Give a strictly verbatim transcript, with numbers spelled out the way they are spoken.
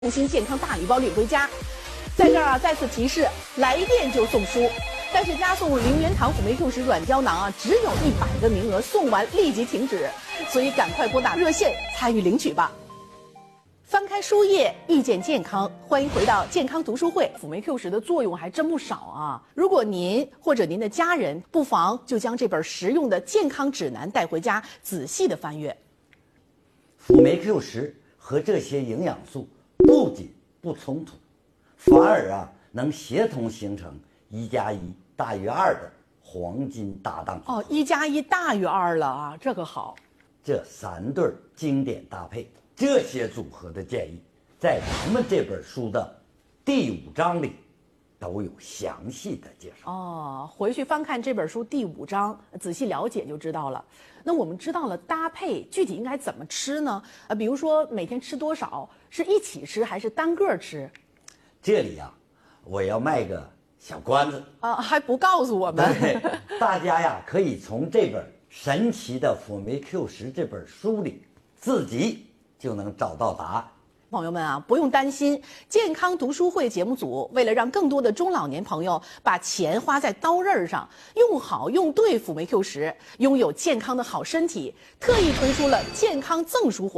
用心健康大礼包领回家。在这儿啊，再次提示：来电就送书，但是加送零元堂辅酶 Q 十软胶囊啊，只有一百个名额，送完立即停止，所以赶快拨打热线参与领取吧。翻开书页，遇见健康，欢迎回到健康读书会。辅酶 Q 十的作用还真不少啊！如果您或者您的家人，不妨就将这本实用的健康指南带回家，仔细的翻阅。 辅酶 Q 十和这些营养素不仅不冲突，反而啊能协同形成一加一大于二的黄金搭档哦，一加一大于二了啊，这个好。 这三对经典搭配，这些组合的建议，在咱们这本书的第五章里都有详细的介绍。 哦，回去翻看这本书第五章，仔细了解就知道了。那我们知道了搭配，具体应该怎么吃呢？呃，比如说每天吃多少，是一起吃还是单个吃？ 这里啊，我要卖个小关子啊，还不告诉我们？ 对，大家呀可以从这本神奇的辅酶 Q 十这本书里，自己就能找到答案。 朋友们啊，不用担心，健康读书会节目组为了让更多的中老年朋友把钱花在刀刃上，用好用对辅酶 Q 十，拥有健康的好身体，特意推出了健康赠书活动。